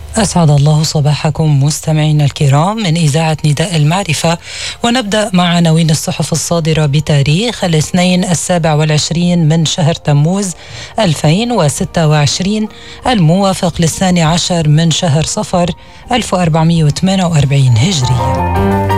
أسعد الله صباحكم مستمعينا الكرام من إذاعة نداء المعرفة، ونبدأ مع عناوين الصحف الصادرة بتاريخ الاثنين 27 من شهر تموز 2026 الموافق 12 من شهر صفر 1448 هجري.